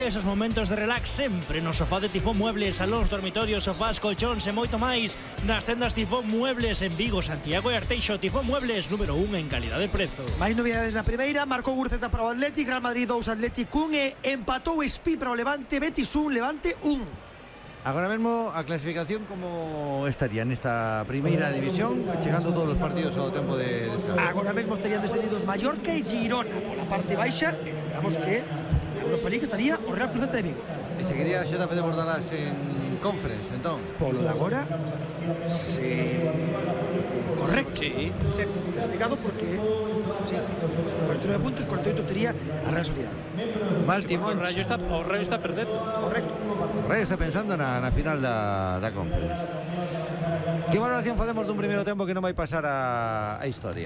Esos momentos de relax sempre no sofá de Tifón Muebles, salóns, dormitorios, sofás, colchóns e moito máis nas tendas Tifón Muebles en Vigo, Santiago e Arteixo. Tifón Muebles, número 1 en calidade de prezo. Máis novidades na primeira, marcou Gurceta para o Athletic, Real Madrid 2, Athletic 1 e empatou Espí para o Levante, Betis 1, Levante 1. Agora mesmo a clasificación como estaría nesta primeira división, chegando todos os partidos ao tempo de descanso. Agora mesmo estarían descendidos Mallorca e Girona pola parte baixa, e lembramos que Europa League estaría o Real Cruz de Vigo. E seguiría a Xetafe de Bordalás en Conference, entón. Polo de agora, sí. Correcto. Sí. Séptimo clasificado porque sí, 49 puntos, 48 tería a Real Sociedade. Mal timón. O Rayo está a perder. Correcto. O Rayo está pensando na final da Conference. Que valoración facemos dun primeiro tempo que non vai pasar a historia?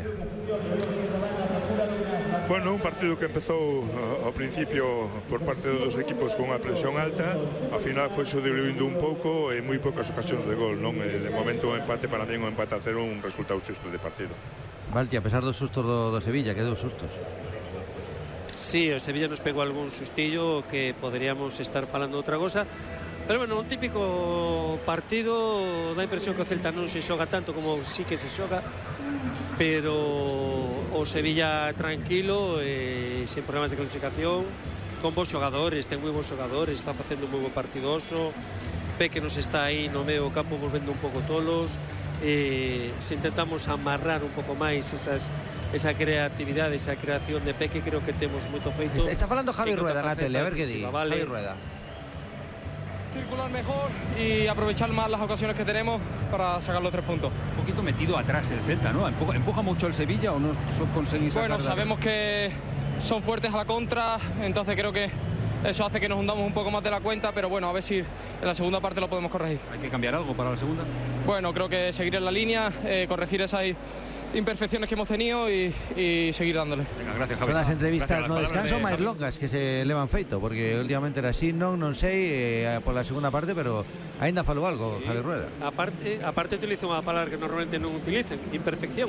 Bueno, un partido que empezou ao principio por parte dos equipos con unha presión alta, ao final foi diluindo un pouco e moi poucas ocasións de gol, non? De momento o empate para mí, un empate a 0, un resultado xusto de partido. Valti, a pesar dos sustos do Sevilla, que deu sustos. Sí, o Sevilla nos pegou algún sustillo que poderíamos estar falando outra cosa. Pero bueno, un típico partido, dá impresión que o Celta non se xoga tanto como sí que se xoga, pero o Sevilla tranquilo, sen problemas de clasificación, con bons xogadores, ten moi bons xogadores, está facendo un moi bo partidoso, ve que nos está aí no medio campo volvendo un pouco tolos, se intentamos amarrar un pouco máis esa creatividade, esa creación de Peque, creo que temos moito feito. Está falando Javi Rueda na tele, a ver que di. Vale. Javi Rueda. Circular mejor y aprovechar más las ocasiones que tenemos para sacar los 3 puntos. Un poquito metido atrás el Celta, ¿no? ¿Empuja mucho el Sevilla o no conseguís sacar? Bueno, sabemos que son fuertes a la contra, entonces creo que eso hace que nos hundamos un poco más de la cuenta, pero bueno, a ver si en la segunda parte lo podemos corregir. ¿Hay que cambiar algo para la segunda? Bueno, creo que seguir en la línea, corregir esas imperfecciones que hemos tenido y seguir dándole. Venga, gracias, Javi. Son as entrevistas gracias, no descanso máis longas que se levan feito, porque últimamente era así, non sei pola segunda parte, pero aínda falou algo, sí. Javi Rueda. Aparte utilizo unha palabra que normalmente non utilicen, imperfección,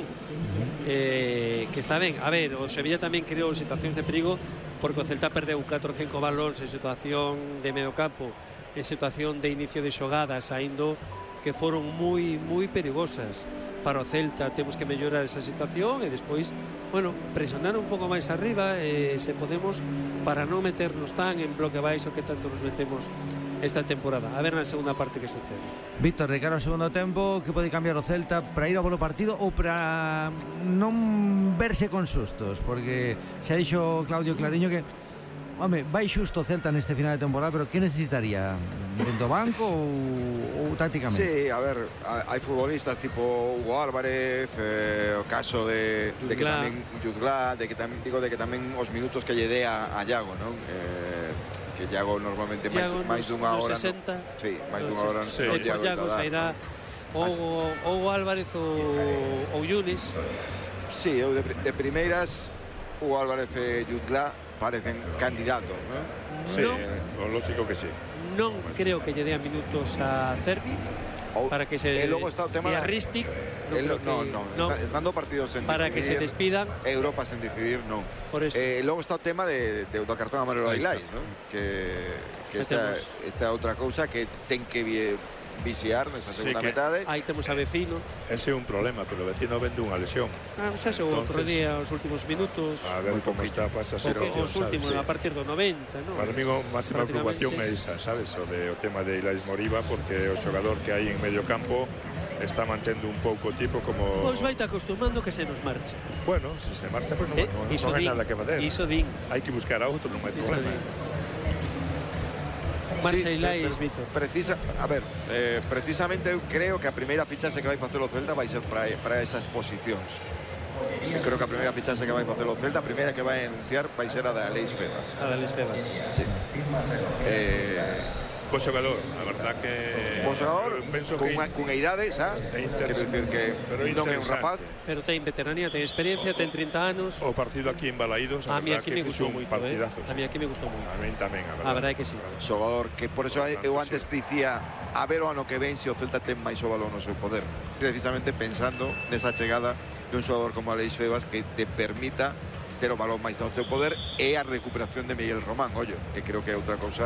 que está ben. A ver, o Sevilla tamén creou situacións de perigo, porque o Celta perdeu 4 ou 5 balóns en situación de medio campo, en situación de inicio de xogadas, saindo que foron moi perigosas para o Celta. Temos que mellorar esa situación e despois, bueno, presionar un pouco máis arriba, se podemos, para non meternos tan en bloque baixo que tanto nos metemos esta temporada. A ver na segunda parte que sucede. Víctor, de cara ao segundo tempo, que pode cambiar o Celta para ir ao polo partido ou para non verse con sustos? Porque xa dixo Claudio Clariño que vai xusto o Celta neste final de temporada, pero que necesitaría? Dentro do banco ou tácticamente? Sí, a ver, hai futbolistas tipo Hugo Álvarez, o caso de que tamén Jutgla, de que tamén os minutos que lle dé a Iago, non? Que Iago normalmente máis dunha hora. 60. Sí, máis dunha hora. Iago sairá ou Álvarez ou Yunis. Sí, eu de primeiras Hugo Álvarez e Jutgla parecen candidatos, non? Sí, o lógico que sí. Non creo que lle dea minutos a Cervi para que se logo está o tema de Ristic. No, estando partidos sen para que se despidan. Europa sen decidir, non. Por eso. Logo está o tema do cartón amarelo a Ilais, non? Que esta outra cousa que ten que viciar nesa segunda metade. Aí temos a Vecino. Ese é un problema, pero o Vecino vende unha lesión. Xa xogou outro día os últimos minutos. A ver como está pasa a situación, os últimos, a partir do 90, ¿no? Para mí a máxima preocupación é esa, sabes? O tema de Ilais Moriba, porque o xogador que hai en medio campo está mantendo un pouco tipo como... Pois vai te acostumando que se nos marcha. Bueno, se marcha, pues non hai nada que fazer. Iso din. Hai que buscar a outro, non hai problema. Marcha Ilais, Víctor. Precisamente eu creo que a primeira fichaxe que vai facer o Celta vai ser para esas posicións. Eu creo que a primeira fichaxe que vai facer o Celta, a primeira que vai anunciar vai ser a de Aleix Febas. A de Aleix Febas. Sí. Bo xogador, a verdad que... Bo xogador, cunha idade, xa? Quero dicir que non é un rapaz. Pero ten veteranía, ten experiencia, ten 30 anos. O partido aquí en Balaídos, a mí aquí me gustou moito, partidazos. A mí aquí me gustou moito. A mí tamén, a verdade que sí. Xogador que por eso eu antes dicía a ver o ano que ven se o Celta ten máis o balón no seu poder. Precisamente pensando nesa chegada de un xogador como Aleix Febas que te permita ter o balón máis no teu poder, e a recuperación de Miguel Román, ollo, que creo que é outra cousa